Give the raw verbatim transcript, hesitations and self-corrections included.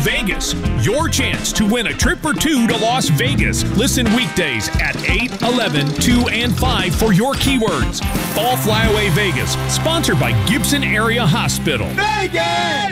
Vegas. Your chance to win a trip or two to Las Vegas. Listen weekdays at eight, eleven, two, and five for your keywords. Fall Flyaway Vegas, sponsored by Gibson Area Hospital. Vegas!